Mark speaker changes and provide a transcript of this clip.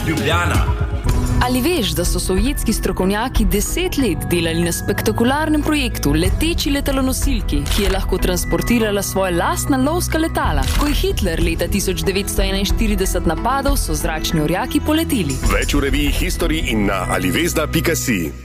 Speaker 1: Ljubljana.
Speaker 2: Ali veš, da so sovjetski strokovnjaki 10 let delali na spektakularnem projektu leteči letalonosilki, ki je lahko transportirala svoje lastna lovska letala? Ko je Hitler leta 1941 napadal, so zračni orjaki poleteli.
Speaker 3: Več v reviji History in na alivezda.si.